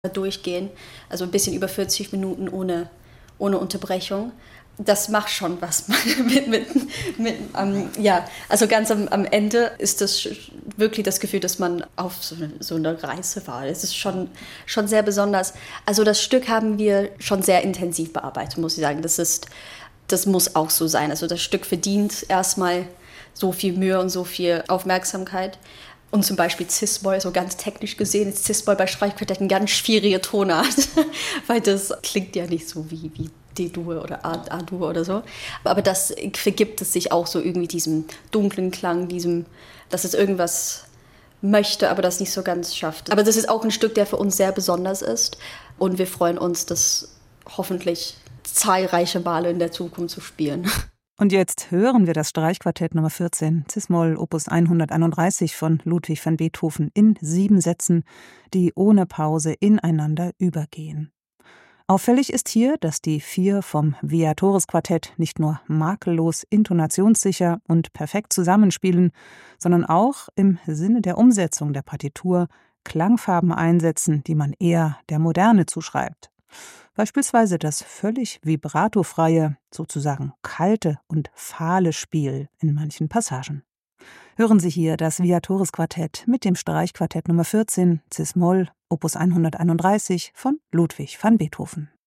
durchgehen, also ein bisschen über 40 Minuten ohne Unterbrechung. Das macht schon was also ganz am Ende ist das wirklich das Gefühl, dass man auf so einer Reise war. Es ist schon sehr besonders. Also das Stück haben wir schon sehr intensiv bearbeitet, muss ich sagen. Das muss auch so sein. Also das Stück verdient erstmal so viel Mühe und so viel Aufmerksamkeit. Und zum Beispiel Cis-Moll, so ganz technisch gesehen, ist Cis-Moll bei Streichquartett eine ganz schwierige Tonart, weil das klingt ja nicht so wie D-Dur oder A-Dur oder so. Aber das vergibt es sich auch so irgendwie diesem dunklen Klang, dass es irgendwas möchte, aber das nicht so ganz schafft. Aber das ist auch ein Stück, der für uns sehr besonders ist. Und wir freuen uns, das hoffentlich zahlreiche Male in der Zukunft zu spielen. Und jetzt hören wir das Streichquartett Nummer 14, Cis-Moll, Opus 131 von Ludwig van Beethoven in 7 Sätzen, die ohne Pause ineinander übergehen. Auffällig ist hier, dass die 4 vom Viatoris-Quartett nicht nur makellos, intonationssicher und perfekt zusammenspielen, sondern auch im Sinne der Umsetzung der Partitur Klangfarben einsetzen, die man eher der Moderne zuschreibt. Beispielsweise das völlig vibratofreie, sozusagen kalte und fahle Spiel in manchen Passagen. Hören Sie hier das Viatoris-Quartett mit dem Streichquartett Nummer 14, Cis-Moll, Opus 131 von Ludwig van Beethoven.